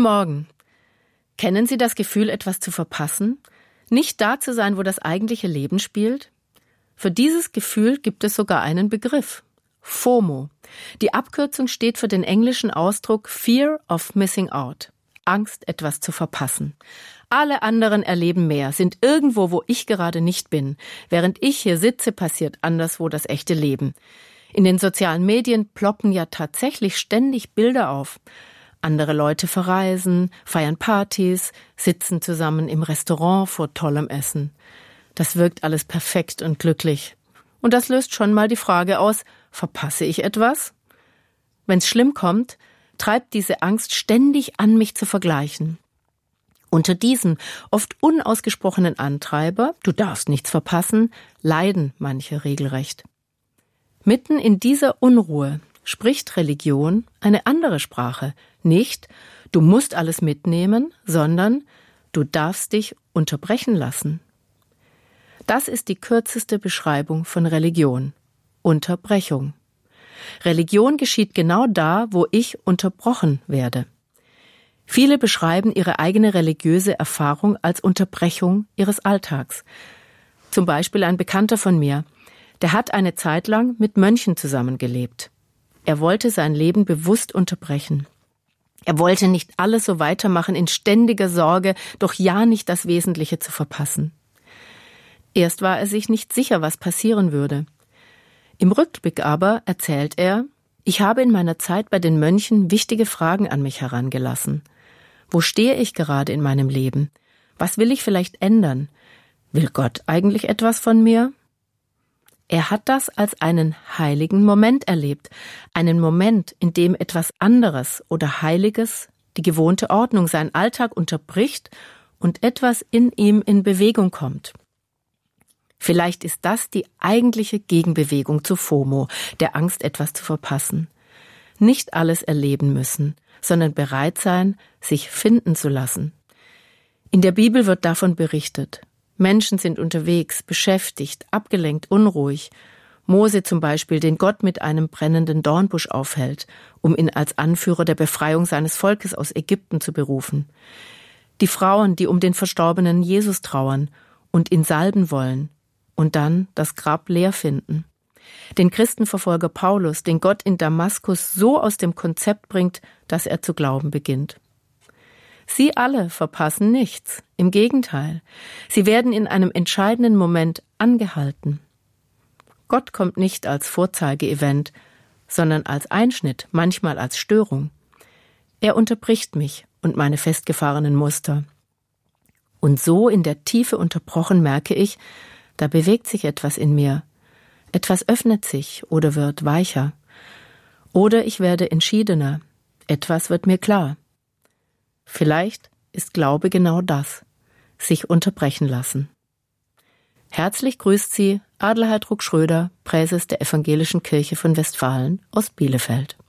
Morgen. Kennen Sie das Gefühl, etwas zu verpassen? Nicht da zu sein, wo das eigentliche Leben spielt? Für dieses Gefühl gibt es sogar einen Begriff. FOMO. Die Abkürzung steht für den englischen Ausdruck Fear of Missing Out. Angst, etwas zu verpassen. Alle anderen erleben mehr, sind irgendwo, wo ich gerade nicht bin. Während ich hier sitze, passiert anderswo das echte Leben. In den sozialen Medien ploppen ja tatsächlich ständig Bilder auf. Andere Leute verreisen, feiern Partys, sitzen zusammen im Restaurant vor tollem Essen. Das wirkt alles perfekt und glücklich. Und das löst schon mal die Frage aus, verpasse ich etwas? Wenn's schlimm kommt, treibt diese Angst ständig an, mich zu vergleichen. Unter diesem oft unausgesprochenen Antreiber, du darfst nichts verpassen, leiden manche regelrecht. Mitten in dieser Unruhe spricht Religion eine andere Sprache. Nicht, du musst alles mitnehmen, sondern du darfst dich unterbrechen lassen. Das ist die kürzeste Beschreibung von Religion. Unterbrechung. Religion geschieht genau da, wo ich unterbrochen werde. Viele beschreiben ihre eigene religiöse Erfahrung als Unterbrechung ihres Alltags. Zum Beispiel ein Bekannter von mir, der hat eine Zeit lang mit Mönchen zusammengelebt. Er wollte sein Leben bewusst unterbrechen. Er wollte nicht alles so weitermachen in ständiger Sorge, doch ja nicht das Wesentliche zu verpassen. Erst war er sich nicht sicher, was passieren würde. Im Rückblick aber erzählt er, ich habe in meiner Zeit bei den Mönchen wichtige Fragen an mich herangelassen. Wo stehe ich gerade in meinem Leben? Was will ich vielleicht ändern? Will Gott eigentlich etwas von mir? Er hat das als einen heiligen Moment erlebt, einen Moment, in dem etwas anderes oder Heiliges die gewohnte Ordnung, seinen Alltag unterbricht und etwas in ihm in Bewegung kommt. Vielleicht ist das die eigentliche Gegenbewegung zu FOMO, der Angst, etwas zu verpassen. Nicht alles erleben müssen, sondern bereit sein, sich finden zu lassen. In der Bibel wird davon berichtet. Menschen sind unterwegs, beschäftigt, abgelenkt, unruhig. Mose zum Beispiel, den Gott mit einem brennenden Dornbusch aufhält, um ihn als Anführer der Befreiung seines Volkes aus Ägypten zu berufen. Die Frauen, die um den verstorbenen Jesus trauern und ihn salben wollen und dann das Grab leer finden. Den Christenverfolger Paulus, den Gott in Damaskus so aus dem Konzept bringt, dass er zu glauben beginnt. Sie alle verpassen nichts. Im Gegenteil, sie werden in einem entscheidenden Moment angehalten. Gott kommt nicht als Vorzeige-Event, sondern als Einschnitt, manchmal als Störung. Er unterbricht mich und meine festgefahrenen Muster. Und so in der Tiefe unterbrochen merke ich, da bewegt sich etwas in mir. Etwas öffnet sich oder wird weicher. Oder ich werde entschiedener. Etwas wird mir klar. Vielleicht ist Glaube genau das, sich unterbrechen lassen. Herzlich grüßt Sie Adelheid Ruck-Schröder, Präses der Evangelischen Kirche von Westfalen aus Bielefeld.